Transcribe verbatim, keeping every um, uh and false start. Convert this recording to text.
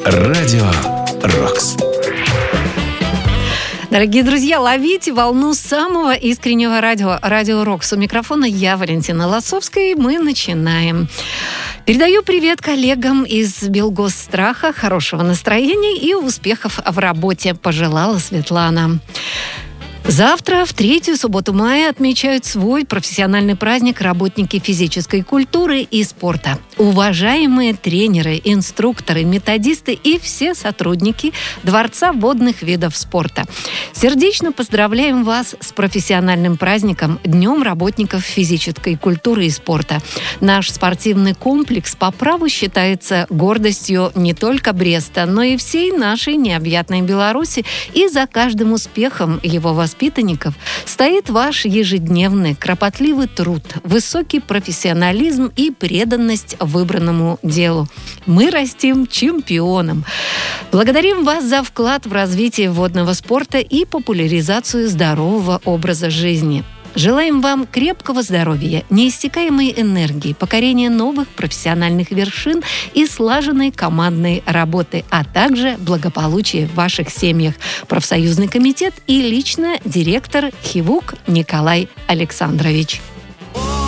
Радио Рокс. Дорогие друзья, ловите волну самого искреннего радио, Радио Рокс. У микрофона я, Валентина Лосовская, и мы начинаем. Передаю привет коллегам из Белгосстраха, хорошего настроения и успехов в работе, пожелала Светлана. Завтра, в третью субботу мая, отмечают свой профессиональный праздник работники физической культуры и спорта. Уважаемые тренеры, инструкторы, методисты и все сотрудники Дворца водных видов спорта. Сердечно поздравляем вас с профессиональным праздником Днем работников физической культуры и спорта. Наш спортивный комплекс по праву считается гордостью не только Бреста, но и всей нашей необъятной Беларуси, и за каждым успехом его воспитания воспитанников стоит ваш ежедневный кропотливый труд, высокий профессионализм и преданность выбранному делу. Мы растим чемпионом. Благодарим вас за вклад в развитие водного спорта и популяризацию здорового образа жизни. Желаем вам крепкого здоровья, неиссякаемой энергии, покорения новых профессиональных вершин и слаженной командной работы, а также благополучия в ваших семьях. Профсоюзный комитет и лично директор ХИВУК Николай Александрович.